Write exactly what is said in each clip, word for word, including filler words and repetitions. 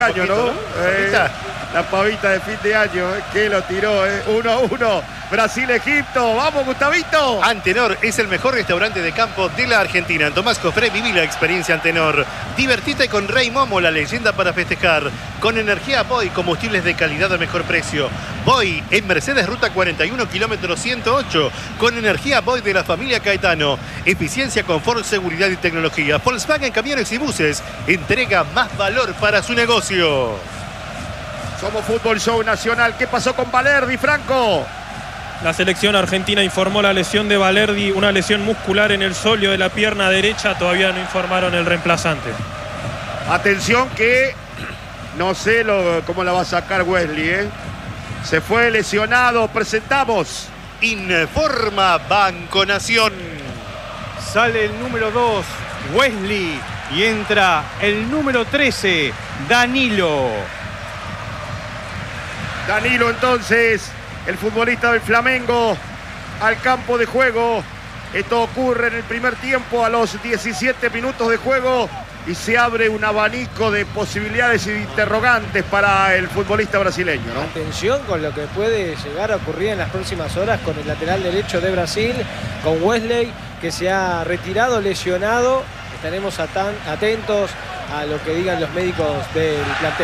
año, ¿no? Eh, la pavita de fin de año, eh, que lo tiró, eh. uno a uno, Brasil-Egipto. ¡Vamos, Gustavito! Antenor es el mejor restaurante de campo de la Argentina. En Tomás Cofré viví la experiencia Antenor. Divertite con Rey Momo, la leyenda para festejar. Con energía Boy, combustibles de calidad al mejor precio. Boy en Mercedes Ruta cuarenta y uno, kilómetro ciento ocho. Con energía Boy de la familia Caetano. Eficiencia, confort, seguridad y tecnología. Volkswagen Camiones y Buses. Entrega más valor para su negocio. Somos Fútbol Show Nacional. ¿Qué pasó con Valerdi, Franco? La selección argentina informó la lesión de Valerdi, una lesión muscular en el sóleo de la pierna derecha. Todavía no informaron el reemplazante. Atención que no sé lo, cómo la va a sacar Wesley, ¿eh? Se fue lesionado. Presentamos. Informa Banco Nación. Sale el número dos, Wesley, y entra el número trece, Danilo. Danilo entonces, el futbolista del Flamengo, al campo de juego. Esto ocurre en el primer tiempo a los diecisiete minutos de juego y se abre un abanico de posibilidades y de interrogantes para el futbolista brasileño, ¿no? Atención con lo que puede llegar a ocurrir en las próximas horas con el lateral derecho de Brasil, con Wesley, que se ha retirado lesionado. Estaremos atentos a lo que digan los médicos del plantel.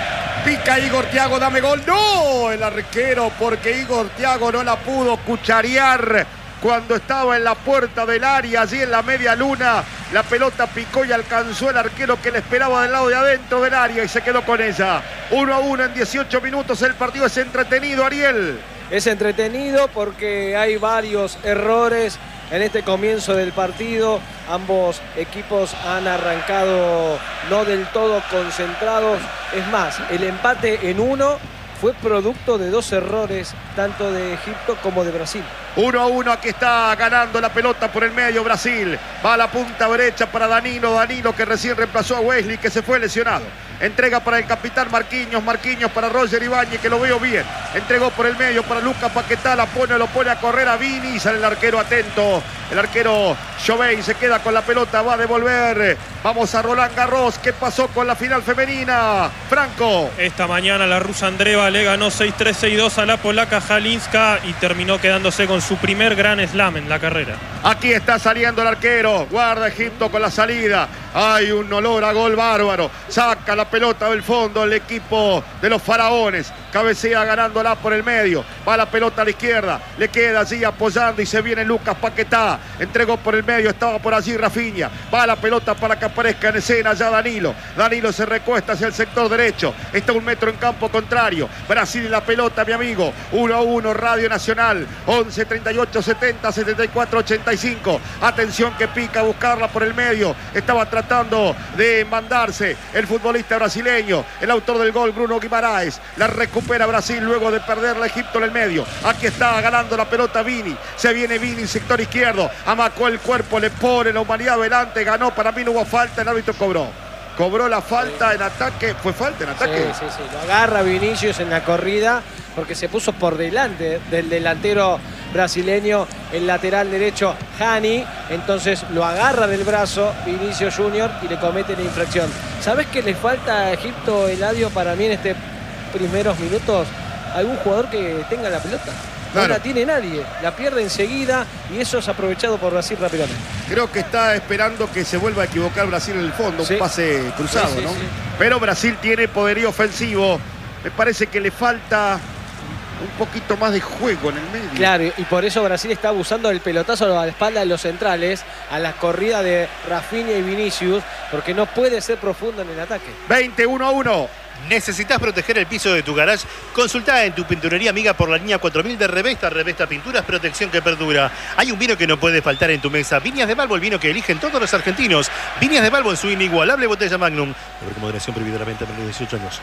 Pica Igor Thiago, dame gol. ¡No! El arquero, porque Igor Thiago no la pudo cucharear cuando estaba en la puerta del área, allí en la media luna. La pelota picó y alcanzó el arquero que le esperaba del lado de adentro del área y se quedó con ella. uno a uno en dieciocho minutos. El partido es entretenido, Ariel. Es entretenido porque hay varios errores en este comienzo del partido. Ambos equipos han arrancado no del todo concentrados. Es más, el empate en uno fue producto de dos errores, tanto de Egipto como de Brasil. uno a uno, aquí está ganando la pelota por el medio Brasil. Va a la punta derecha para Danilo. Danilo que recién reemplazó a Wesley, que se fue lesionado. Entrega para el capitán Marquinhos. Marquinhos para Roger Ibáñez, que lo veo bien. Entregó por el medio para Lucas Paquetá. La pone, lo pone a correr a Vini. Sale el arquero atento. El arquero Jovey se queda con la pelota. Va a devolver. Vamos a Roland Garros. ¿Qué pasó con la final femenina? Franco. Esta mañana la rusa Andreeva le ganó seis tres, seis dos a la polaca Halinska y terminó quedándose con su primer gran slam en la carrera. Aquí está saliendo el arquero. Guarda Egipto con la salida. Hay un olor a gol bárbaro. Saca la pelota del fondo el equipo de los faraones. Cabecea ganándola por el medio. Va la pelota a la izquierda. Le queda allí apoyando y se viene Lucas Paquetá. Entregó por el medio. Estaba por allí Rafinha. Va la pelota para que aparezca en escena ya Danilo. Danilo se recuesta hacia el sector derecho. Está un metro en campo contrario. Brasil y la pelota, mi amigo. uno a uno, Radio Nacional. once, treinta y ocho, setenta, setenta y cuatro, ochenta y cinco. Atención que pica a buscarla por el medio. Estaba tratando de mandarse el futbolista brasileño. El autor del gol, Bruno Guimaraes. La recupera Brasil luego de perderla Egipto en el medio. Aquí está ganando la pelota Vini. Se viene Vini, sector izquierdo. Amacó el cuerpo, le pone la humanidad delante. Ganó, para mí no hubo falta. El árbitro cobró. Cobró la falta en ataque. ¿Fue falta en ataque? Sí, sí, sí. Lo agarra Vinicius en la corrida porque se puso por delante del delantero brasileño, el lateral derecho Hani. Entonces lo agarra del brazo Vinicius Junior y le comete la infracción. ¿Sabes qué le falta a Egipto, Eladio, para mí en estos primeros minutos? Algún jugador que tenga la pelota. No claro. La tiene nadie, la pierde enseguida y eso es aprovechado por Brasil rápidamente. Creo que está esperando que se vuelva a equivocar Brasil en el fondo, sí. Un pase cruzado, sí, sí, ¿no? Sí. Pero Brasil tiene poderío ofensivo. Me parece que le falta un poquito más de juego en el medio. Claro, y por eso Brasil está abusando del pelotazo a la espalda de los centrales, a la corrida de Rafinha y Vinicius, porque no puede ser profundo en el ataque. veinte, uno a uno. ¿Necesitas proteger el piso de tu garage? Consultá en tu pinturería amiga por la línea cuatro mil de Revesta. Revesta Pinturas, protección que perdura. Hay un vino que no puede faltar en tu mesa. Viñas de Balbo, el vino que eligen todos los argentinos. Viñas de Balbo en su inigualable botella Magnum. Con moderación prohibida la venta a menores de dieciocho años.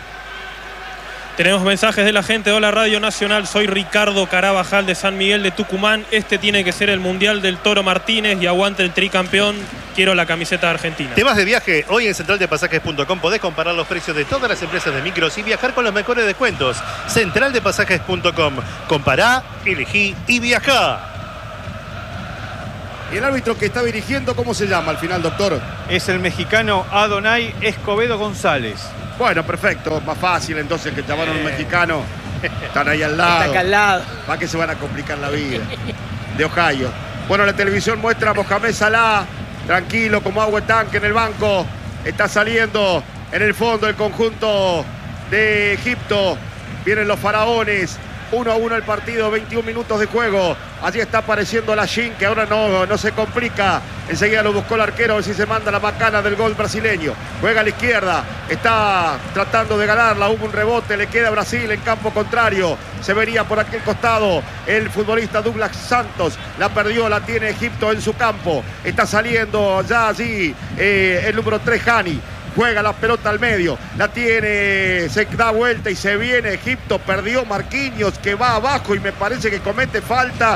Tenemos mensajes de la gente. Hola Radio Nacional, soy Ricardo Carabajal de San Miguel de Tucumán. Este tiene que ser el Mundial del Toro Martínez y aguante el tricampeón. Quiero la camiseta de Argentina. ¿Te vas de viaje? Hoy en central de pasajes punto com podés comparar los precios de todas las empresas de micros y viajar con los mejores descuentos. central de pasajes punto com. Compará, elegí y viajá. ¿Y el árbitro que está dirigiendo cómo se llama al final, doctor? Es el mexicano Adonai Escobedo González. Bueno, perfecto, más fácil entonces que llamaron a un mexicano. Están ahí al lado. Está acá al lado. ¿Para qué se van a complicar la vida? De Ohio. Bueno, la televisión muestra a Mohamed Salah, tranquilo, como agua de tanque en el banco. Está saliendo en el fondo el conjunto de Egipto. Vienen los faraones. uno a uno el partido, veintiún minutos de juego. Allí está apareciendo la Shin, que ahora no, no se complica. Enseguida lo buscó el arquero, a ver si se manda la macana del gol brasileño. Juega a la izquierda, está tratando de ganarla. Hubo un rebote, le queda a Brasil en campo contrario. Se venía por aquel costado el futbolista Douglas Santos. La perdió, la tiene Egipto en su campo. Está saliendo ya allí eh, el número tres, Hani. Juega la pelota al medio, la tiene, se da vuelta y se viene Egipto. Perdió Marquinhos, que va abajo y me parece que comete falta.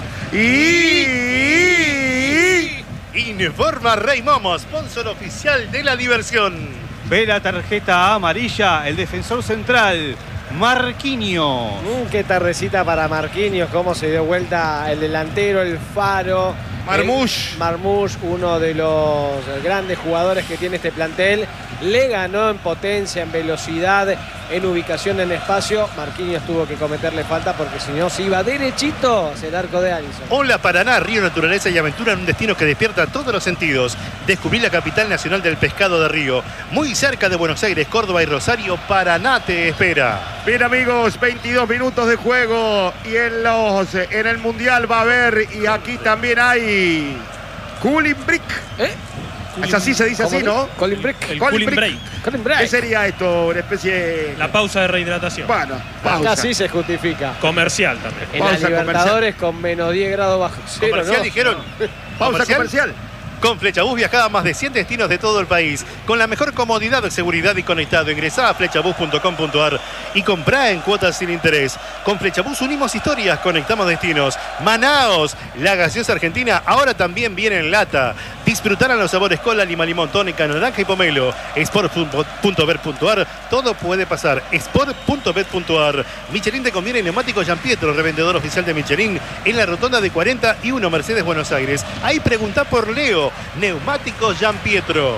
Y... Informa Rey Momo, sponsor oficial de la diversión. Ve la tarjeta amarilla, el defensor central, Marquinhos. Mm, qué tardecita para Marquinhos, cómo se dio vuelta el delantero, el Faro. Marmoush. Marmoush, uno de los grandes jugadores que tiene este plantel. Le ganó en potencia, en velocidad, en ubicación, en espacio. Marquinhos tuvo que cometerle falta porque si no se iba derechito hacia el arco de Alisson. Hola Paraná, río, naturaleza y aventura en un destino que despierta todos los sentidos. Descubrí la capital nacional del pescado de río. Muy cerca de Buenos Aires, Córdoba y Rosario, Paraná te espera. Bien amigos, veintidós minutos de juego y en, los, en el Mundial va a haber, y aquí también hay Cooling Break. ¿Eh? Es así, se dice así, ¿no? Cooling Break. El Cooling cooling break. Cooling Break. ¿Qué sería esto? Una especie de... La pausa de rehidratación. Bueno, pausa. Acá sí se justifica. Comercial también. En Pausa la Libertadores con menos diez grados bajo cero, Comercial ¿no? dijeron. Pausa comercial. Con Flechabús viajá a más de cien destinos de todo el país. Con la mejor comodidad, seguridad y conectado. Ingresá a flechabús punto com punto ar y comprá en cuotas sin interés. Con Flechabús unimos historias, conectamos destinos. Manaos, la gaseosa argentina, ahora también viene en lata. Disfrutarán los sabores cola, lima, limón, tónica, naranja y pomelo. sport punto bet punto ar, todo puede pasar. sport punto bet punto ar. Michelin te conviene neumáticos Gianpietro, revendedor oficial de Michelin en la rotonda de cuarenta y uno Mercedes Buenos Aires. Ahí preguntá por Leo. Neumáticos Gianpietro.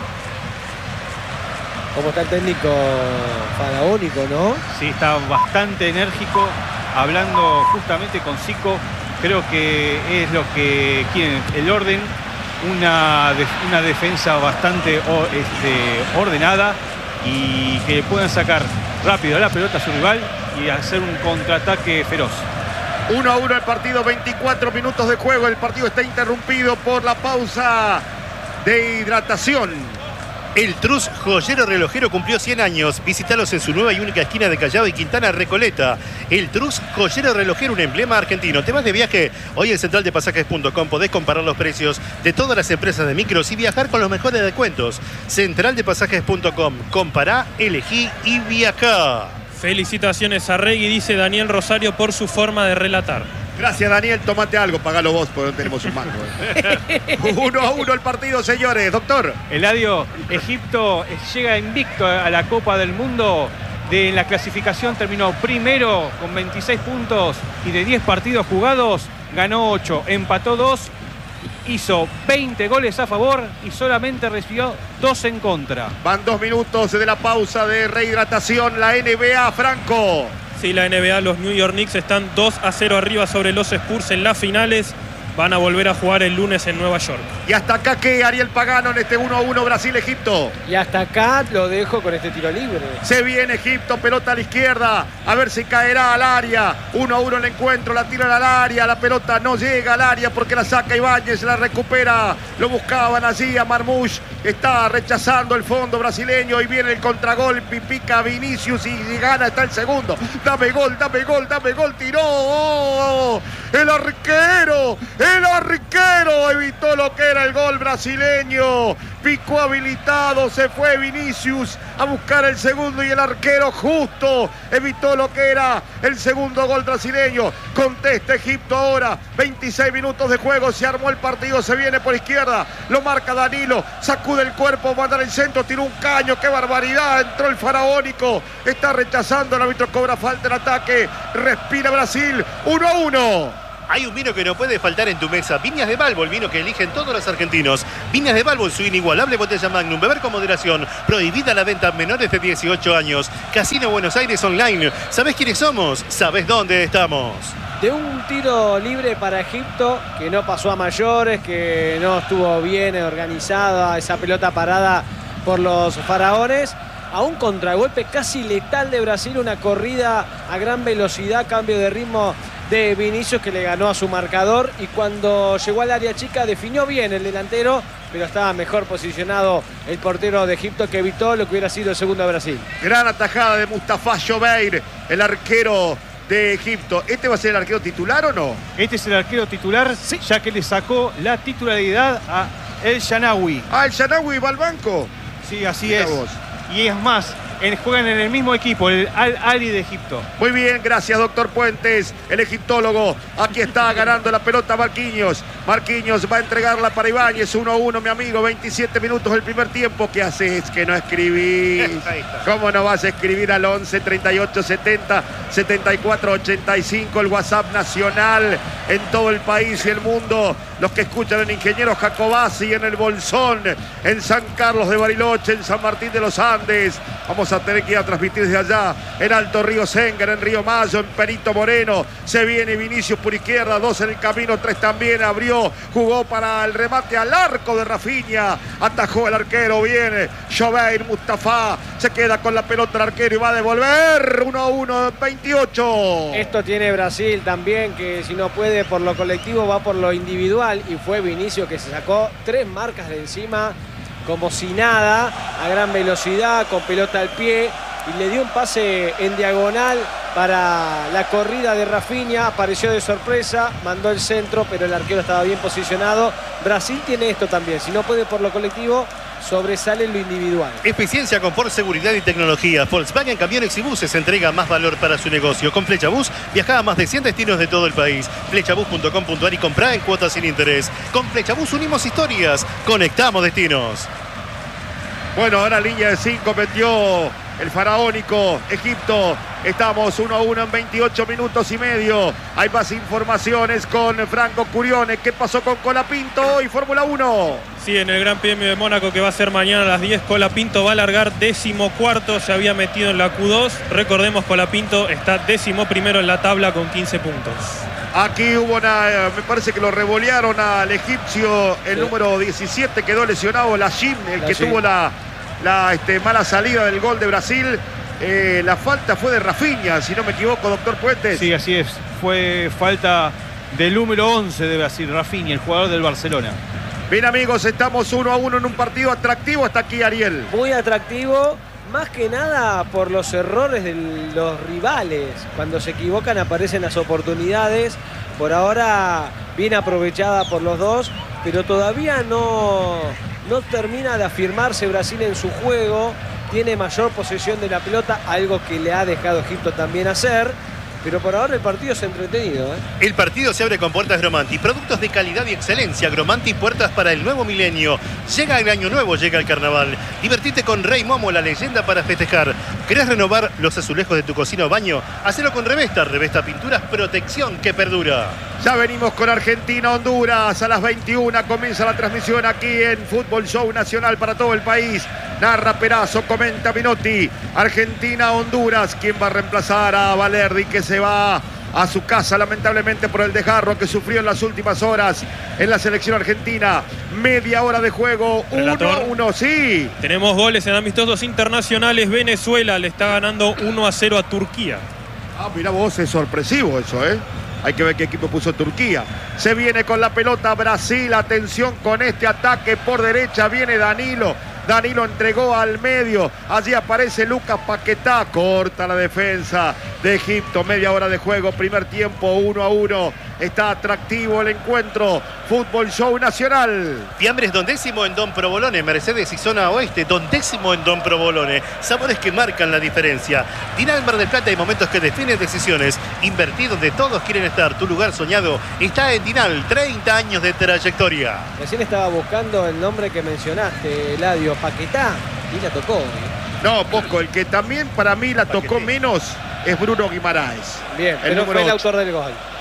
Como está el técnico faraónico, ¿no? Sí, está bastante enérgico, hablando justamente con Zico. Creo que es lo que quieren, el orden, una, de, una defensa bastante o, este, ordenada y que puedan sacar rápido la pelota a su rival y hacer un contraataque feroz. uno a uno el partido, veinticuatro minutos de juego. El partido está interrumpido por la pausa de hidratación. El Trus Joyero Relojero cumplió cien años. Visítalos en su nueva y única esquina de Callao y Quintana Recoleta. El Trus Joyero Relojero, un emblema argentino. ¿Te vas de viaje? Hoy en central de pasajes punto com podés comparar los precios de todas las empresas de micros y viajar con los mejores descuentos. central de pasajes punto com. Compará, elegí y viajá. Felicitaciones a Regui, dice Daniel Rosario, por su forma de relatar. Gracias, Daniel. Tómate algo, pagalo vos, porque no tenemos un mango. uno a uno el partido, señores. Doctor. Eladio, Egipto llega invicto a la Copa del Mundo. De la clasificación terminó primero con veintiséis puntos y de diez partidos jugados ganó ocho, empató dos, hizo veinte goles a favor y solamente recibió dos en contra. Van dos minutos de la pausa de rehidratación. La N B A, Franco. Sí, la N B A, los New York Knicks están dos a cero arriba sobre los Spurs en las finales. Van a volver a jugar el lunes en Nueva York. Y hasta acá, ¿qué? Ariel Pagano en este uno a uno Brasil-Egipto. Y hasta acá lo dejo con este tiro libre. Se viene Egipto, pelota a la izquierda. A ver si caerá al área. uno a uno el encuentro, la tiran al área. La pelota no llega al área porque la saca Ibáñez, la recupera. Lo buscaban allí a Marmoush. Está rechazando el fondo brasileño y viene el contragolpe y pica Vinicius y gana, está el segundo. Dame gol, dame gol, dame gol, tiró. ¡Oh! El arquero, el arquero evitó lo que era el gol brasileño. Picó habilitado, se fue Vinicius a buscar el segundo y el arquero justo evitó lo que era el segundo gol brasileño. Contesta Egipto ahora, veintiséis minutos de juego, se armó el partido, se viene por izquierda, lo marca Danilo, sacude el cuerpo, manda el centro, tiró un caño, qué barbaridad, entró el faraónico, está rechazando, el árbitro cobra falta en ataque, respira Brasil, uno a uno. Hay un vino que no puede faltar en tu mesa. Viñas de Balbo, el vino que eligen todos los argentinos. Viñas de Balbo, su inigualable botella Magnum. Beber con moderación. Prohibida la venta a menores de dieciocho años. Casino Buenos Aires Online. ¿Sabés quiénes somos? ¿Sabés dónde estamos? De un tiro libre para Egipto, que no pasó a mayores, que no estuvo bien organizada esa pelota parada por los faraones, a un contragolpe casi letal de Brasil, una corrida a gran velocidad, cambio de ritmo de Vinicius que le ganó a su marcador, y cuando llegó al área chica definió bien el delantero, pero estaba mejor posicionado el portero de Egipto, que evitó lo que hubiera sido el segundo de Brasil. Gran atajada de Mustafa Jobeir, el arquero de Egipto. ¿Este va a ser el arquero titular o no? Este es el arquero titular, sí, ya que le sacó la titularidad a El Shanawi. Ah, el Shanawi va al banco. Sí, así Mira es. vos. Y es más, en, juegan en el mismo equipo, el Al-Ahly de Egipto. Muy bien, gracias, doctor Puentes, el egiptólogo. Aquí está ganando la pelota Marquinhos. Marquinhos va a entregarla para Ibáñez. uno a uno, mi amigo. veintisiete minutos del primer tiempo. ¿Qué haces que no escribís? ¿Cómo no vas a escribir al once, treinta y ocho, setenta, setenta y cuatro, ochenta y cinco? El WhatsApp nacional en todo el país y el mundo. Los que escuchan en Ingeniero Jacobasi, en el Bolsón, en San Carlos de Bariloche, en San Martín de los Andes. Vamos a tener que ir a transmitir desde allá, en Alto Río Sengar, en Río Mayo, en Perito Moreno. Se viene Vinicius por izquierda, dos en el camino, tres también. Abrió, jugó para el remate al arco de Rafinha. Atajó el arquero, viene Jobeir, Mustafa. Se queda con la pelota el arquero y va a devolver. uno a uno, veintiocho. Esto tiene Brasil también, que si no puede por lo colectivo va por lo individual, y fue Vinicius que se sacó tres marcas de encima como si nada, a gran velocidad, con pelota al pie, y le dio un pase en diagonal para la corrida de Rafinha. Apareció de sorpresa, mandó el centro, pero el arquero estaba bien posicionado. Brasil tiene esto también, si no puede por lo colectivo, sobresale lo individual. Eficiencia, confort, seguridad y tecnología. Volkswagen Camiones y Buses entrega más valor para su negocio. Con Flechabús viaja a más de cien destinos de todo el país. Flechabús punto com punto ar y comprá en cuotas sin interés. Con Flechabús unimos historias, conectamos destinos. Bueno, ahora línea de cinco metió el faraónico Egipto. Estamos uno a uno en veintiocho minutos y medio. Hay más informaciones con Franco Curione. ¿Qué pasó con Colapinto y Fórmula uno? Sí, en el Gran Premio de Mónaco, que va a ser mañana a las diez, Colapinto va a largar décimo cuarto. Se había metido en la Q dos. Recordemos, Colapinto está décimo primero en la tabla con quince puntos. Aquí hubo una, me parece que lo revolearon al egipcio, el sí. número diecisiete quedó lesionado, Lachim, el la que Jim. tuvo la, la este, mala salida del gol de Brasil. Eh, la falta fue de Rafinha, si no me equivoco, doctor Puentes. Sí, así es. Fue falta del número once de Brasil, Rafinha, el jugador del Barcelona. Bien, amigos, estamos uno a uno en un partido atractivo. Hasta aquí, Ariel. Muy atractivo, más que nada por los errores de los rivales. Cuando se equivocan aparecen las oportunidades. Por ahora bien aprovechada por los dos, pero todavía no, no termina de afirmarse Brasil en su juego. Tiene mayor posesión de la pelota, algo que le ha dejado Egipto también hacer. Pero por ahora el partido es entretenido, ¿eh? El partido se abre con Puertas Gromanti. Productos de calidad y excelencia. Gromanti, puertas para el nuevo milenio. Llega el año nuevo, llega el carnaval. Divertite con Rey Momo, la leyenda para festejar. ¿Querés renovar los azulejos de tu cocina o baño? Hacelo con Revesta. Revesta Pinturas, protección que perdura. Ya venimos con Argentina-Honduras. A las veintiuna comienza la transmisión aquí en Fútbol Show Nacional para todo el país. Narra Perazo, comenta Minotti. Argentina-Honduras. ¿Quién va a reemplazar a Valerdi, que se va a su casa lamentablemente por el desgarro que sufrió en las últimas horas en la selección argentina? Media hora de juego, uno a uno, sí. Tenemos goles en amistosos internacionales. Venezuela le está ganando uno a cero a Turquía. Ah, mira vos, es sorpresivo eso, ¿eh? Hay que ver qué equipo puso Turquía. Se viene con la pelota Brasil. Atención con este ataque por derecha. Viene Danilo. Danilo entregó al medio. Allí aparece Lucas Paquetá. Corta la defensa de Egipto. Media hora de juego. Primer tiempo, uno a uno. Está atractivo el encuentro. Fútbol Show Nacional. Fiambres Don Décimo en Don Provolone. Mercedes y Zona Oeste. Don Décimo en Don Provolone. Sabores que marcan la diferencia. Dinal Mar del Plata, hay momentos que definen decisiones. Invertí donde todos quieren estar. Tu lugar soñado está en Dinal. treinta años de trayectoria. Recién estaba buscando el nombre que mencionaste, Eladio. Paquetá. Y la tocó, ¿eh? No, poco. El que también para mí la tocó menos es Bruno Guimaraes. Bien, pero fue el autor del gol.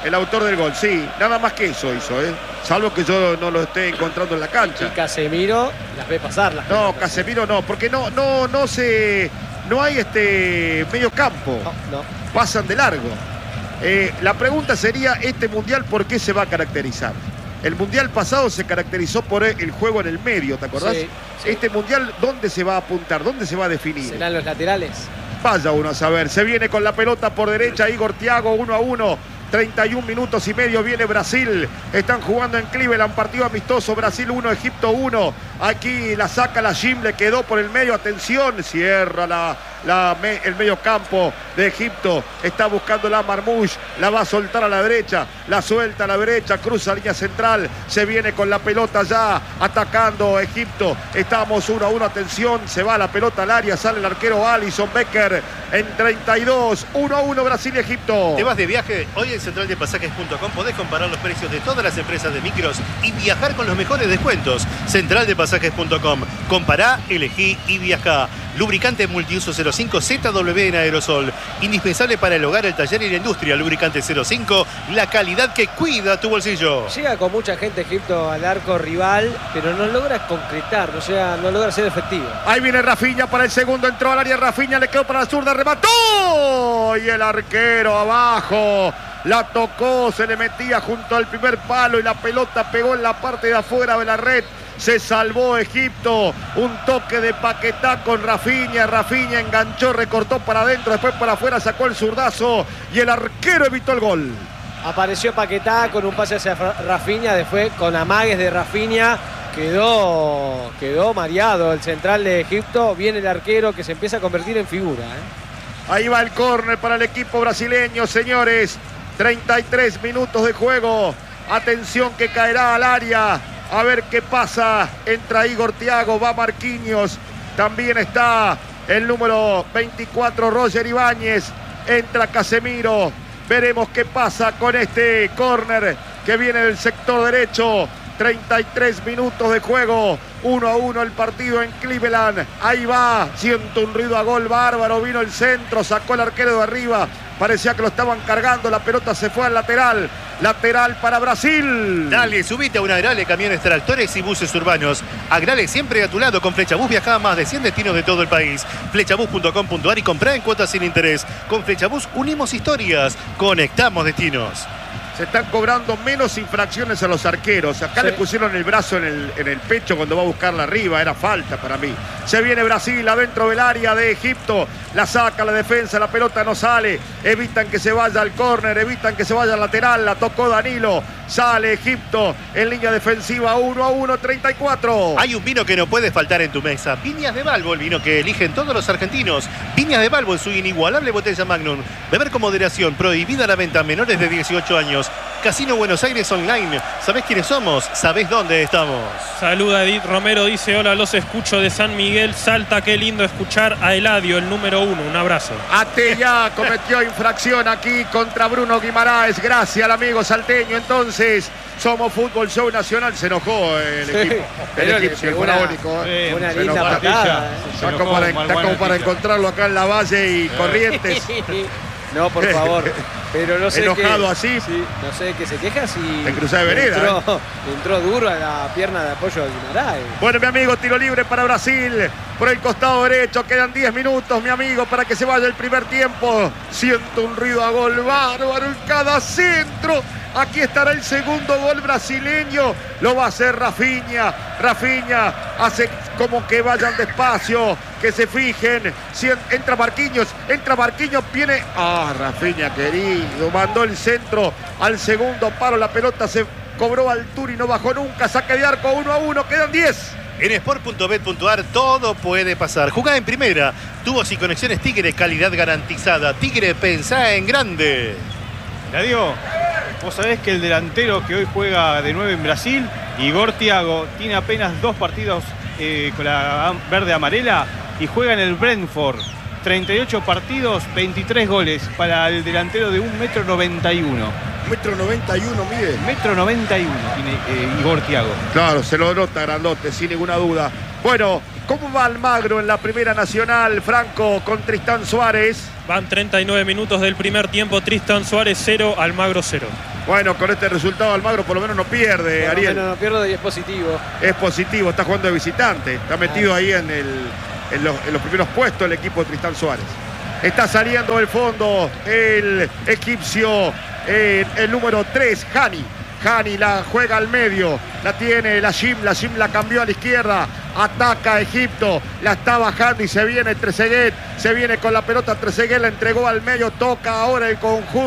el autor del gol, sí. Nada más que eso hizo, ¿eh? Salvo que yo no lo esté encontrando en la cancha. Y Casemiro las ve pasar. Las no, Casemiro no, porque no, no, no se... No hay este medio campo. No, no. Pasan de largo. Eh, la pregunta sería, ¿este Mundial por qué se va a caracterizar? El Mundial pasado se caracterizó por el juego en el medio, ¿te acordás? Sí, sí. Este Mundial, ¿dónde se va a apuntar? ¿Dónde se va a definir? ¿Serán los laterales? Vaya uno a saber. Se viene con la pelota por derecha Igor Thiago, uno a uno. treinta y un minutos y medio viene Brasil. Están jugando en Cleveland, partido amistoso. Brasil uno, Egipto uno. Aquí la saca la Jim, le quedó por el medio. Atención, cierra la, la, el medio campo de Egipto. Está buscando la Marmoush. La va a soltar a la derecha. La suelta a la derecha. Cruza línea central. Se viene con la pelota ya. Atacando Egipto. Estamos uno a uno. Atención. Se va la pelota al área. Sale el arquero Alisson Becker en treinta y dos. uno a uno Brasil y Egipto. ¿Te vas de viaje? Hoy en central de pasajes punto com podés comparar los precios de todas las empresas de micros y viajar con los mejores descuentos. central de pasajes punto com. Compará, elegí y viajá. Lubricante multiuso cero cinco Z W en aerosol. Indispensable para el hogar, el taller y la industria. Lubricante cero cinco, la calidad que cuida tu bolsillo. Llega con mucha gente Egipto al arco rival, pero no logra concretar, o sea, no logra ser efectivo. Ahí viene Rafinha para el segundo, entró al área Rafinha, le quedó para la zurda, remató. Y el arquero abajo. La tocó, se le metía junto al primer palo y la pelota pegó en la parte de afuera de la red. Se salvó Egipto. Un toque de Paquetá con Rafinha. Rafinha enganchó, recortó para adentro, después para afuera sacó el zurdazo y el arquero evitó el gol. Apareció Paquetá con un pase hacia Rafinha, después con amagues de Rafinha. Quedó, quedó mareado el central de Egipto. Viene el arquero que se empieza a convertir en figura, ¿eh? Ahí va el córner para el equipo brasileño, señores. treinta y tres minutos de juego. Atención que caerá al área. A ver qué pasa. Entra Igor Thiago, va Marquinhos. También está el número veinticuatro, Roger Ibáñez. Entra Casemiro. Veremos qué pasa con este córner que viene del sector derecho. treinta y tres minutos de juego. uno a uno el partido en Cleveland. Ahí va. Siento un ruido a gol bárbaro. Vino el centro. Sacó el arquero de arriba. Parecía que lo estaban cargando. La pelota se fue al lateral. Lateral para Brasil. Dale, subite a una Agrale, camiones, tractores y buses urbanos. Agrale siempre a tu lado. Con Flechabús viaja a más de cien destinos de todo el país. Flechabús punto com punto ar y comprá en cuotas sin interés. Con Flechabús unimos historias. Conectamos destinos. Se están cobrando menos infracciones a los arqueros. Acá sí. Le pusieron el brazo en el, en el pecho cuando va a buscarla arriba. Era falta para mí. Se viene Brasil adentro del área de Egipto. La saca la defensa. La pelota no sale. Evitan que se vaya al córner. Evitan que se vaya al lateral. La tocó Danilo. Sale Egipto en línea defensiva. uno a uno, treinta y cuatro. Hay un vino que no puede faltar en tu mesa. Viñas de Balbo, el vino que eligen todos los argentinos. Viñas de Balbo en su inigualable botella Magnum. Beber con moderación. Prohibida la venta a menores de dieciocho años. Casino Buenos Aires Online. ¿Sabés quiénes somos? ¿Sabés dónde estamos? Saluda Edith Romero, dice: hola, los escucho de San Miguel, Salta. Qué lindo escuchar a Eladio, el número uno. Un abrazo. Atella cometió infracción aquí contra Bruno Guimaraes. Gracias al amigo salteño. Entonces, somos Fútbol Show Nacional. Se enojó el sí, equipo. El equipo, el faraónico. Eh, una linda patada. Está como para, está como para encontrarlo acá en la Valle y Corrientes. No, por favor. Pero no sé enojado que, así. Sí, no sé qué se queja si en cruzada de vereda. Entró, ¿eh? entró duro a la pierna de apoyo de Guimaraes. Bueno, mi amigo, tiro libre para Brasil. Por el costado derecho. Quedan diez minutos, mi amigo, para que se vaya el primer tiempo. Siento un ruido a gol bárbaro en cada centro. Aquí estará el segundo gol brasileño. Lo va a hacer Rafinha. Rafinha hace como que vayan despacio, que se fijen. Si entra Marquinhos, entra Marquinhos, viene. Ah, Rafinha querido. Mandó el centro al segundo palo. La pelota se cobró altura y no bajó nunca. Saque de arco uno a uno. Quedan diez. En sport punto bet punto ar todo puede pasar. Jugá en primera. Tubos y conexiones Tigre, calidad garantizada. Tigre, pensá en grande. Eladio, vos sabés que el delantero que hoy juega de nueve en Brasil, Igor Thiago, tiene apenas dos partidos eh, con la verde amarela y juega en el Brentford. treinta y ocho partidos, veintitrés goles para el delantero de un metro noventa y uno. Metro noventa y uno mide. Metro noventa y uno tiene eh, Igor Thiago. Claro, se lo nota grandote, sin ninguna duda. Bueno, ¿cómo va Almagro en la Primera Nacional, Franco, con Tristán Suárez? Van treinta y nueve minutos del primer tiempo. Tristán Suárez cero, Almagro cero. Bueno, con este resultado Almagro por lo menos no pierde, Por lo Ariel. menos no pierde y es positivo. Es positivo, está jugando de visitante. Está metido ahí en, el, en, los, en los primeros puestos el equipo de Tristán Suárez. Está saliendo del fondo el egipcio, eh, el número tres, Hani. Hani la juega al medio, la tiene la Jim, la Jim la cambió a la izquierda, ataca a Egipto, la está bajando y se viene Trezeguet, se viene con la pelota Trezeguet, la entregó al medio, toca ahora el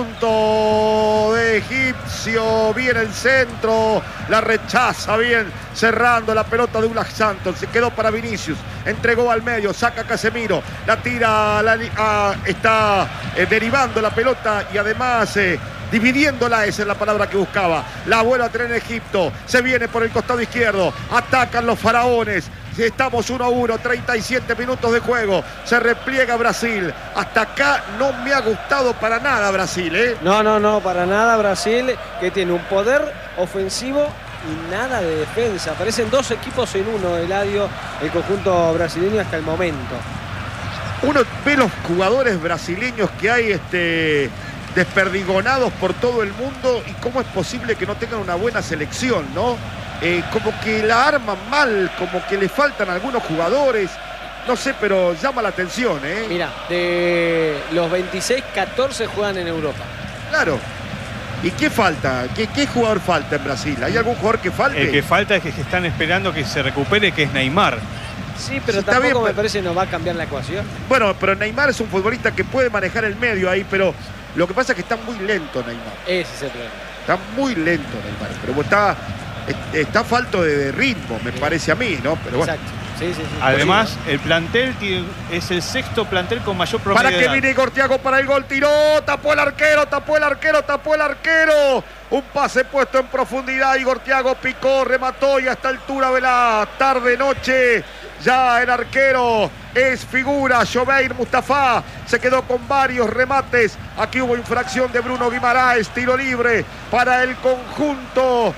conjunto de egipcio, viene el centro, la rechaza bien, cerrando la pelota de Douglas Santos, se quedó para Vinicius, entregó al medio, saca a Casemiro, la tira, la, a, está eh, derivando la pelota y además... Eh, dividiéndola, esa es la palabra que buscaba. La vuelve a tener Egipto. Se viene por el costado izquierdo. Atacan los faraones. Estamos uno a uno, treinta y siete minutos de juego. Se repliega Brasil. Hasta acá no me ha gustado para nada Brasil, ¿eh? No, no, no, para nada Brasil, que tiene un poder ofensivo y nada de defensa. Parecen dos equipos en uno, Eladio, el conjunto brasileño hasta el momento. Uno ve los jugadores brasileños que hay, este... desperdigonados por todo el mundo, y cómo es posible que no tengan una buena selección, ¿no? Eh, como que la arman mal, como que le faltan algunos jugadores, no sé, pero llama la atención, ¿eh? Mira, de los veintiséis, catorce juegan en Europa. Claro. ¿Y qué falta? ¿Qué, qué jugador falta en Brasil? ¿Hay algún jugador que falte? El que falta es que están esperando que se recupere, que es Neymar. Sí, pero Sí, está tampoco bien, me pero- parece no va a cambiar la ecuación. Bueno, pero Neymar es un futbolista que puede manejar el medio ahí, pero lo que pasa es que está muy lento Neymar. Ese es el problema. Está muy lento Neymar, pero está, está falto de, de ritmo, me parece a mí, ¿no? Pero bueno. Exacto. Sí, sí, sí. Además, el plantel tiene- es el sexto plantel con mayor promedio Para de que edad. viene Igor Thiago para el gol, tiró, tapó el arquero, tapó el arquero, tapó el arquero. Un pase puesto en profundidad, Igor Thiago picó, remató y a esta altura de la tarde-noche ya el arquero es figura. Joveir Mustafa se quedó con varios remates. Aquí hubo infracción de Bruno Guimaraes, tiro libre para el conjunto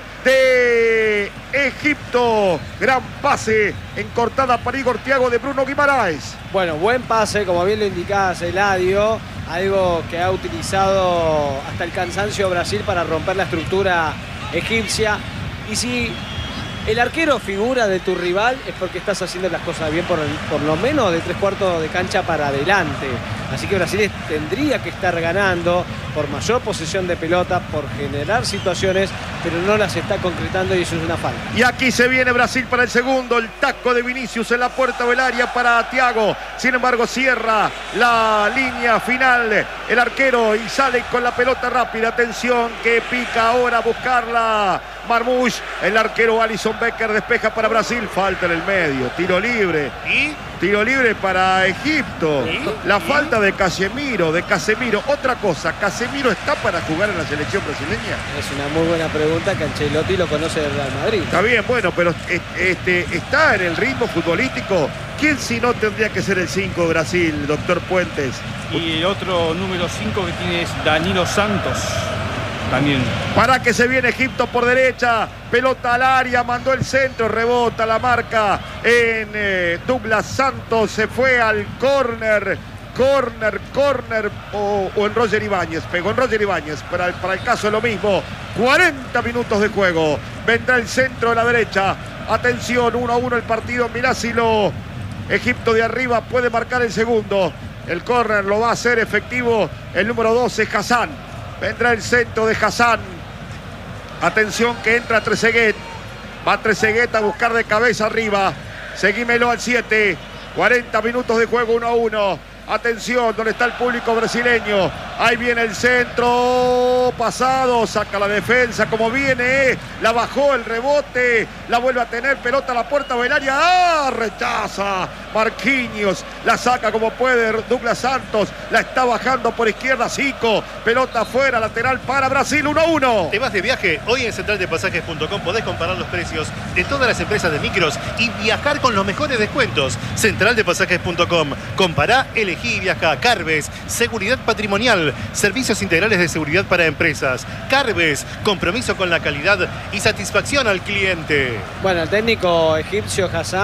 de Egipto. Gran pase en cortada para Igor Thiago de Bruno Guimaraes. Bueno, buen pase, como bien lo indicabas, Eladio. Algo que ha utilizado hasta el cansancio Brasil para romper la estructura egipcia. Y si el arquero figura de tu rival es porque estás haciendo las cosas bien por, el- por lo menos de tres cuartos de cancha para adelante. Así que Brasil tendría que estar ganando por mayor posesión de pelota, por generar situaciones, pero no las está concretando y eso es una falta. Y aquí se viene Brasil para el segundo. El taco de Vinicius en la puerta del área para Thiago. Sin embargo, cierra la línea final el arquero y sale con la pelota rápida. Atención que pica ahora a buscarla Marmoush. El arquero Alisson Becker despeja para Brasil. Falta en el medio. Tiro libre. ¿Y? Tiro libre para Egipto. ¿Y? La falta de Casemiro, de Casemiro. Otra cosa, ¿Casemiro está para jugar en la selección brasileña? Es una muy buena pregunta, que Ancelotti lo conoce del Real Madrid. Está bien, bueno, pero eh, este, está en el ritmo futbolístico. ¿Quién si no tendría que ser el cinco de Brasil, doctor Puentes? Y el otro número cinco que tiene es Danilo Santos. También. Para que se viene Egipto por derecha, pelota al área, mandó el centro, rebota la marca en eh, Douglas Santos, se fue al córner, córner, córner o, o en Roger Ibáñez, pegó en Roger Ibáñez, para el, para el caso es lo mismo, cuarenta minutos de juego, vendrá el centro de la derecha, atención, uno a uno el partido, mirá si lo, Egipto de arriba puede marcar el segundo, el córner lo va a hacer efectivo el número doce, Hassan. Vendrá el centro de Hassan. Atención que entra Trezeguet. Va Trezeguet a buscar de cabeza arriba. Seguímelo al siete. cuarenta minutos de juego, uno a uno. Atención, donde está el público brasileño. Ahí viene el centro. Pasado, saca la defensa como viene. La bajó el rebote. La vuelve a tener. Pelota a la puerta del área. ¡Ah! Rechaza Marquinhos. La saca como puede Douglas Santos. La está bajando por izquierda Zico. Pelota afuera, lateral para Brasil. uno a uno. ¿Te vas de viaje? Hoy en central de pasajes punto com podés comparar los precios de todas las empresas de micros y viajar con los mejores descuentos. central de pasajes punto com. Compará, elegí y viaja. Carves, seguridad patrimonial, servicios integrales de seguridad para empresas. Carves, compromiso con la calidad y satisfacción al cliente. Bueno, el técnico egipcio Hassan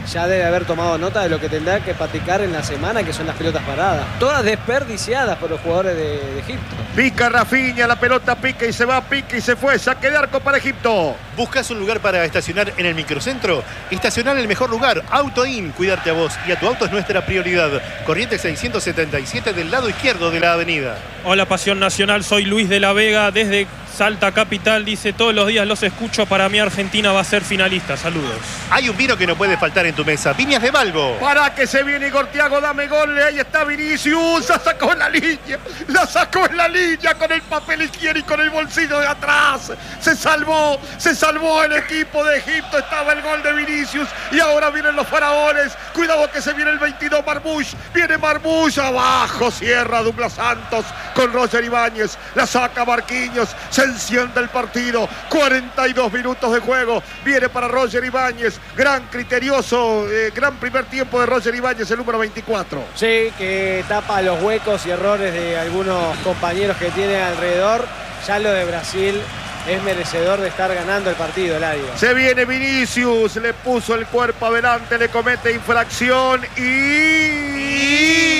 ya debe haber tomado nota de lo que tendrá que practicar en la semana, que son las pelotas paradas. Todas desperdiciadas por los jugadores de, de Egipto. Pica Rafinha, la pelota pica y se va, pica y se fue. Saque de arco para Egipto. ¿Buscas un lugar para estacionar en el microcentro? Estacionar en el mejor lugar, AutoIn. Cuidarte a vos y a tu auto es nuestra prioridad. Corrientes seiscientos setenta y siete del lado izquierdo de la avenida. Hola Pasión Nacional, soy Luis de la Vega desde Salta Capital. Dice, todos los días los escucho, para mí Argentina va a ser finalista. Saludos. Hay un vino que no puede faltar en tu mesa, Viñas de Balbo. Para que se viene Igor Thiago, dame gol, ahí está Vinicius, la sacó en la línea, la sacó en la línea con el papel higiénico en el bolsillo de atrás. Se salvó, se salvó el equipo de Egipto, estaba el gol de Vinicius y ahora vienen los faraones. Cuidado que se viene el veintidós Marmoush, viene Marmoush abajo, cierra Douglas Santos con Roger Ibáñez, la saca Marquinhos, se enciende el partido, cuarenta y dos minutos de juego, viene para Roger Ibáñez, gran criterioso, eh, gran primer tiempo de Roger Ibáñez, el número veinticuatro. Sí, que tapa los huecos y errores de algunos compañeros que tiene alrededor. Ya lo de Brasil es merecedor de estar ganando el partido, Eladio. Se viene Vinicius, le puso el cuerpo adelante, le comete infracción y...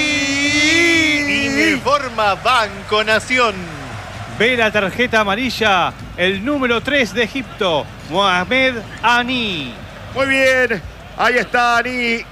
Informa Banco Nación. Ve la tarjeta amarilla, el número tres de Egipto, Mohamed Ani. Muy bien, ahí está Ani,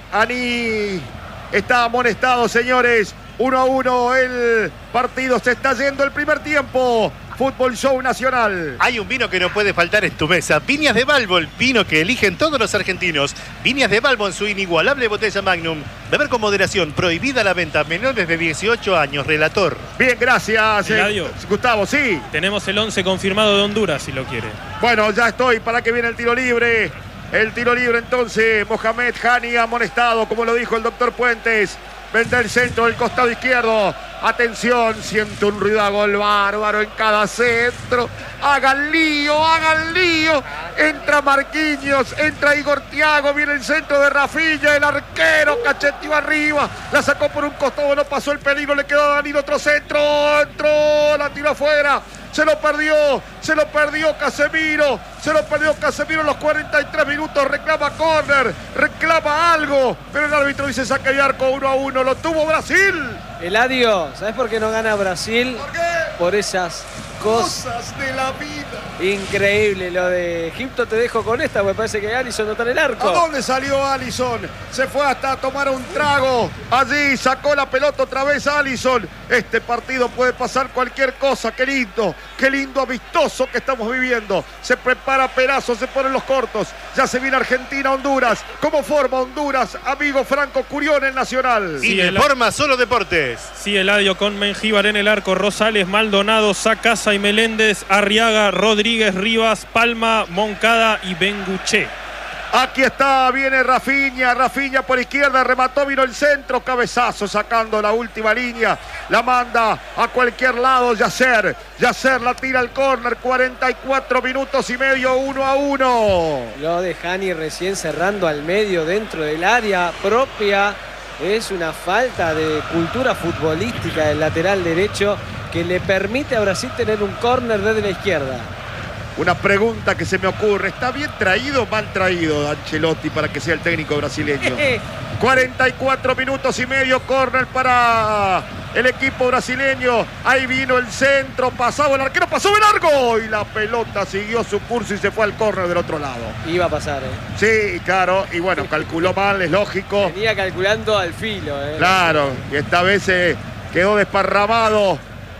Ani está amonestado, señores. uno a uno el partido, se está yendo el primer tiempo. Fútbol Show Nacional. Hay un vino que no puede faltar en tu mesa. Viñas de Balbo, el vino que eligen todos los argentinos. Viñas de Balbo en su inigualable botella Magnum. Beber con moderación, prohibida la venta. Menores de dieciocho años, relator. Bien, gracias, eh, Gustavo, sí. Tenemos el once confirmado de Honduras, si lo quiere. Bueno, ya estoy para que viene el tiro libre. El tiro libre entonces, Mohamed Hani amonestado, como lo dijo el doctor Puentes. Vende el centro del costado izquierdo. Atención, siente un ruido a gol bárbaro en cada centro. Hagan lío, hagan lío. Entra Marquinhos, entra Igor Thiago, viene el centro de Rafinha, el arquero cacheteó arriba. La sacó por un costado, no pasó el peligro, le quedó a Danilo otro centro. Entró, la tiró afuera. Se lo perdió, se lo perdió Casemiro, se lo perdió Casemiro en los cuarenta y tres minutos, reclama córner, reclama algo, pero el árbitro dice saque de arco uno a uno, lo tuvo Brasil. Eladio, ¿sabes por qué no gana Brasil? ¿Por qué? Por esas cosas, Cosas de la vida. Increíble lo de Egipto. Te dejo con esta, me parece que Alisson no está en el arco. ¿A dónde salió Alisson? Se fue hasta tomar un trago. Allí sacó la pelota otra vez Alisson. Este partido puede pasar cualquier cosa. Qué lindo, qué lindo amistoso que estamos viviendo. Se prepara Perazo, se ponen los cortos. Ya se viene Argentina, Honduras. ¿Cómo forma Honduras, amigo Franco Curión, el Nacional? Y Sí, de el- forma Solo Deportes. Sí, Eladio con Mengíbar en el arco, Rosales, Maldonado, Sacasa y Meléndez, Arriaga, Rodríguez, Rivas, Palma, Moncada y Benguché. Aquí está, viene Rafinha, Rafinha por izquierda, remató, vino el centro, cabezazo sacando la última línea, la manda a cualquier lado, Yasser, Yasser la tira al córner, cuarenta y cuatro minutos y medio, uno a uno. Lo de Hani recién cerrando al medio dentro del área propia. Es una falta de cultura futbolística del lateral derecho que le permite a Brasil tener un córner desde la izquierda. Una pregunta que se me ocurre, ¿está bien traído o mal traído Ancelotti para que sea el técnico brasileño? cuarenta y cuatro minutos y medio, córner para el equipo brasileño. Ahí vino el centro, pasaba el arquero, pasó de largo y la pelota siguió su curso y se fue al córner del otro lado. Iba a pasar, ¿eh? Sí, claro, y bueno, calculó mal, es lógico. Venía calculando al filo, ¿eh? Claro, y esta vez eh, quedó desparramado.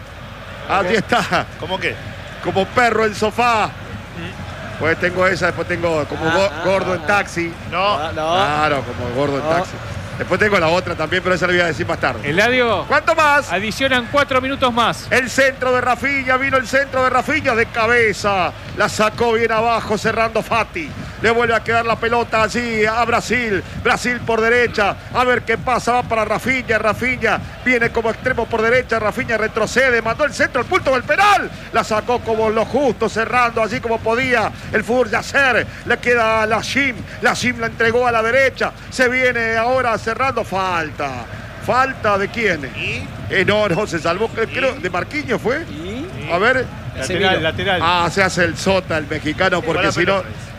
Allí está, ¿Cómo qué? como perro en sofá. Pues tengo esa, después tengo como Ah, go- ah, gordo ah, en taxi. No. No, no. Claro, como gordo en No. taxi. Después tengo la otra también, pero esa la voy a decir más tarde. Eladio, ¿Cuánto más? adicionan cuatro minutos más. El centro de Rafinha, vino el centro de Rafinha de cabeza. La sacó bien abajo, cerrando Fati. Le vuelve a quedar la pelota allí a Brasil. Brasil por derecha. A ver qué pasa. Va para Rafinha. Rafinha viene como extremo por derecha. Rafinha retrocede. Mandó el centro al punto del penal. La sacó como lo justo, cerrando allí como podía. El fútbol Yasser. Le queda a la Jim. La Jim la entregó a la derecha. Se viene ahora cerrando. Falta. ¿Falta de quién? ¿Y? Eh, no, no, se salvó. Creo, ¿de Marquinhos fue? Y A ver. Lateral, lateral. Ah, se hace el sota el mexicano porque Para si no, pelota.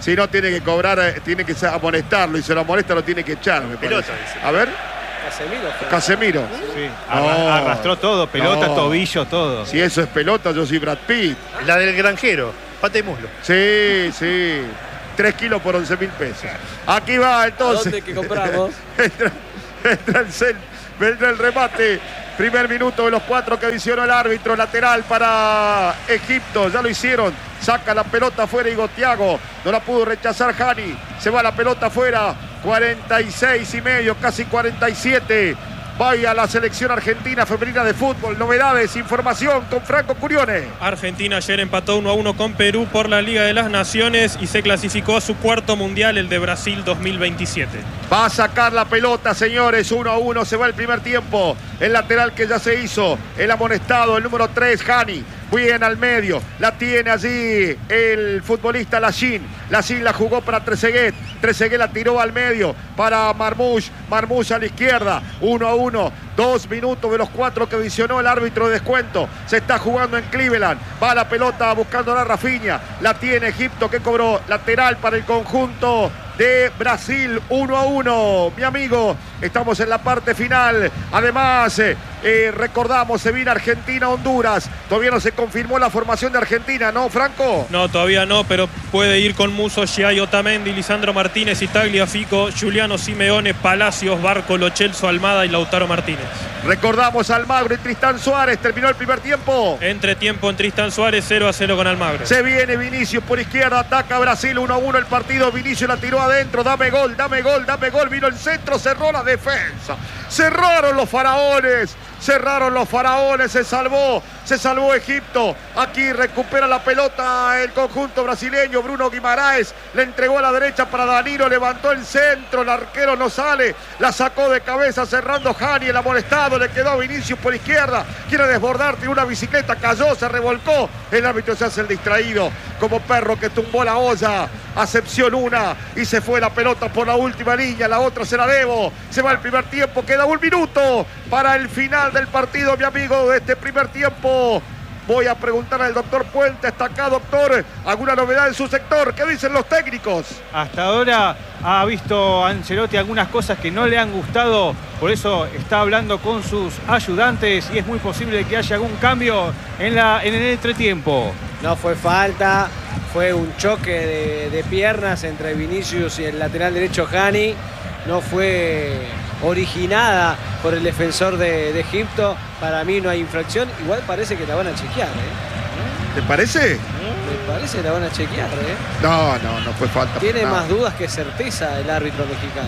Si no, tiene que cobrar, eh, tiene que amonestarlo. Y si lo amonesta, lo tiene que echar, me Pelota, parece. dice. A ver, Casemiro. fue. Casemiro. Sí, arra- No. arrastró todo, pelota, No. tobillo, todo. Si eso es pelota, yo soy Brad Pitt. La del granjero, pata y muslo. Sí, sí. Tres kilos por once mil pesos. Aquí va entonces. ¿A dónde que compramos? entra, entra el cel, vendrá el remate. Primer minuto de los cuatro que adicionó el árbitro. Lateral para Egipto. Ya lo hicieron. Saca la pelota afuera Igo Thiago. No la pudo rechazar Hani. Se va la pelota afuera. cuarenta y seis y medio, casi cuarenta y siete. Vaya la selección argentina femenina de fútbol. Novedades, información con Franco Curione. Argentina ayer empató uno a uno con Perú por la Liga de las Naciones y se clasificó a su cuarto mundial, el de Brasil dos mil veintisiete. Va a sacar la pelota, señores. uno a uno, se va el primer tiempo. El lateral que ya se hizo. El amonestado, el número tres, Hani. Bien al medio. La tiene allí el futbolista Lachin. Lachin la jugó para Trezeguet. Trezeguet la tiró al medio para Marmoush. Marmoush a la izquierda. uno a uno. Dos minutos de los cuatro que adicionó el árbitro de descuento. Se está jugando en Cleveland. Va la pelota buscando a Rafinha. La tiene Egipto que cobró lateral para el conjunto de Brasil. uno a uno. Mi amigo, estamos en la parte final. Además, eh, eh, recordamos, se viene Argentina-Honduras. Todavía no se confirmó la formación de Argentina, ¿no, Franco? No, todavía no, pero puede ir con Muso, Giai, Otamendi, Lisandro Martínez, Tagliafico, Juliano Simeone, Palacios, Barco, Lo Celso, Almada y Lautaro Martínez. Recordamos Almagro y Tristán Suárez. Terminó el primer tiempo. Entre tiempo en Tristán Suárez, cero a cero con Almagro. Se viene Vinicius por izquierda, ataca Brasil, uno a uno el partido. Vinicius la tiró adentro, dame gol, dame gol, dame gol. Vino el centro, cerró la defensa. Cerraron los faraones. Cerraron los faraones, se salvó, se salvó Egipto. Aquí recupera la pelota el conjunto brasileño. Bruno Guimaraes le entregó a la derecha para Danilo, levantó el centro, el arquero no sale, la sacó de cabeza cerrando Hani, el amonestado, le quedó a Vinicius por izquierda, quiere desbordar, tiene una bicicleta, cayó, se revolcó, el árbitro se hace el distraído, como perro que tumbó la olla. Acepción una y se fue la pelota por la última línea, la otra se la debo. Se va el primer tiempo, queda un minuto para el final del partido, mi amigo, de este primer tiempo. Voy a preguntar al doctor Puente, ¿está acá, doctor? ¿Alguna novedad en su sector? ¿Qué dicen los técnicos? Hasta ahora ha visto Ancelotti algunas cosas que no le han gustado, por eso está hablando con sus ayudantes y es muy posible que haya algún cambio en, la, en el entretiempo. No fue falta, fue un choque de, de piernas entre Vinicius y el lateral derecho Hani. No fue originada por el defensor de, de Egipto. Para mí no hay infracción. Igual parece que la van a chequear, ¿eh? ¿Te parece? Me parece que la van a chequear, ¿eh? No, no, no fue falta. Tiene no. más dudas que certeza el árbitro mexicano,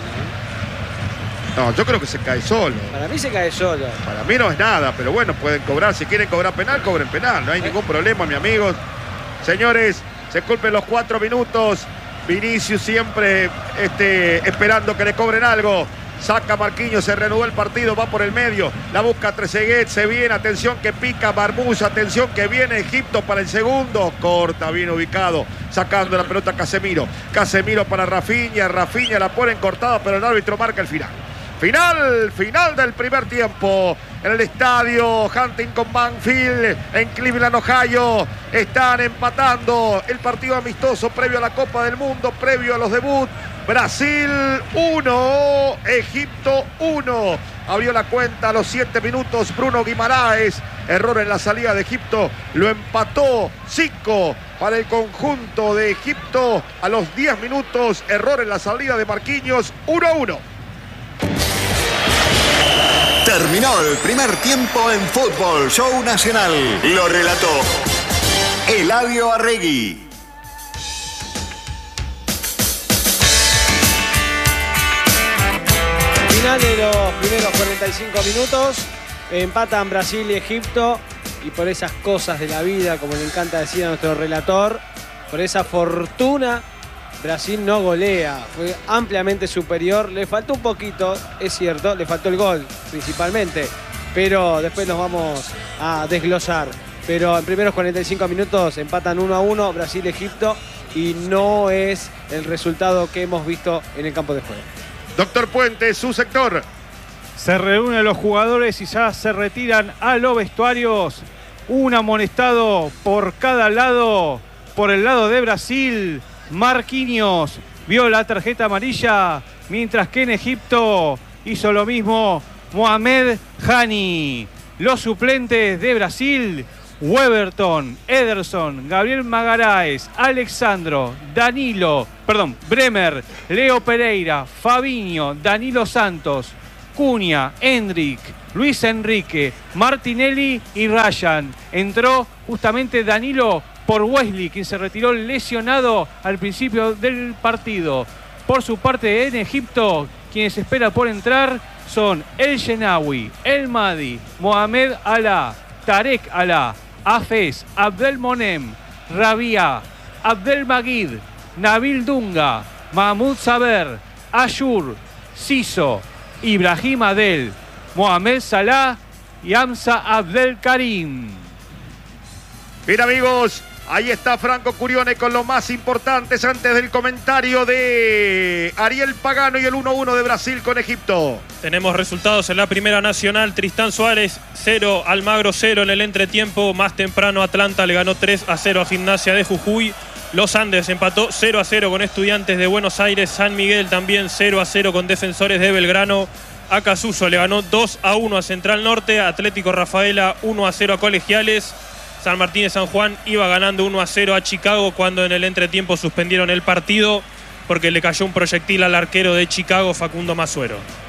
¿eh? No, yo creo que se cae solo. Para mí se cae solo. Para mí no es nada, pero bueno, pueden cobrar. Si quieren cobrar penal, cobren penal. No hay ningún problema, mi amigos. Señores, se cumplen los cuatro minutos. Vinicius siempre este, esperando que le cobren algo. Saca Marquinhos, se reanudó el partido, va por el medio. La busca Trezeguet, se viene. Atención que pica Marmoush, atención que viene Egipto para el segundo. Corta, bien ubicado. Sacando la pelota Casemiro. Casemiro para Rafinha. Rafinha la ponen cortada, pero el árbitro marca el final. Final, final del primer tiempo en el estadio Huntington Banfield en Cleveland, Ohio. Están empatando el partido amistoso previo a la Copa del Mundo, previo a los debuts. Brasil uno, Egipto uno. Abrió la cuenta a los siete minutos Bruno Guimaraes. Error en la salida de Egipto. Lo empató Zico para el conjunto de Egipto. A los diez minutos, error en la salida de Marquinhos. uno a uno. Terminó el primer tiempo en Fútbol Show Nacional. Lo relató Eladio Arregui. Final de los primeros cuarenta y cinco minutos. Empatan Brasil y Egipto. Y por esas cosas de la vida, como le encanta decir a nuestro relator, por esa fortuna, Brasil no golea, fue ampliamente superior, le faltó un poquito, es cierto, le faltó el gol principalmente, pero después nos vamos a desglosar. Pero en primeros cuarenta y cinco minutos empatan uno a uno Brasil-Egipto y no es el resultado que hemos visto en el campo de juego. Doctor Puente, su sector. Se reúnen los jugadores y ya se retiran a los vestuarios. Un amonestado por cada lado, por el lado de Brasil. Marquinhos vio la tarjeta amarilla, mientras que en Egipto hizo lo mismo Mohamed Hani. Los suplentes de Brasil: Weberton, Ederson, Gabriel Magalhães, Alexandro, Danilo, perdón, Bremer, Leo Pereira, Fabinho, Danilo Santos, Cunha, Endrick, Luis Enrique, Martinelli y Ryan. Entró justamente Danilo por Wesley, quien se retiró lesionado al principio del partido. Por su parte, en Egipto, quienes esperan por entrar son El Shenawi, El Mahdi, Mohamed Alá, Tarek Alá, Hafez, Abdelmonem, Rabia, Abdelmagid, Nabil Dunga, Mahmoud Saber, Ashur, Siso, Ibrahim Adel, Mohamed Salah y Hamza Abdel Karim. Bien, amigos, ahí está Franco Curione con los más importantes antes del comentario de Ariel Pagano y el uno uno de Brasil con Egipto. Tenemos resultados en la Primera Nacional. Tristán Suárez cero, Almagro cero en el entretiempo. Más temprano Atlanta le ganó tres a cero a Gimnasia de Jujuy. Los Andes empató cero a cero con Estudiantes de Buenos Aires. San Miguel también cero a cero con Defensores de Belgrano. Acasuso le ganó dos a uno a Central Norte. Atlético Rafaela uno a cero a Colegiales. San Martín de San Juan iba ganando uno a cero a Chicago cuando en el entretiempo suspendieron el partido porque le cayó un proyectil al arquero de Chicago, Facundo Masuero.